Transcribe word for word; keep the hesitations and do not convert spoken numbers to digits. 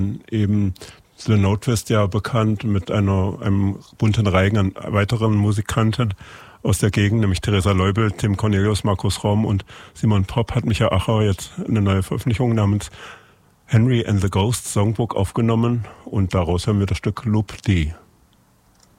Eben The Notewest ja bekannt mit einer, einem bunten Reigen an weiteren Musikanten aus der Gegend, nämlich Theresa Leubel, Tim Cornelius, Markus Romm und Simon Popp, hat Micha Acher jetzt eine neue Veröffentlichung namens Henry and the Ghost Songbook aufgenommen und daraus haben wir das Stück Loop D.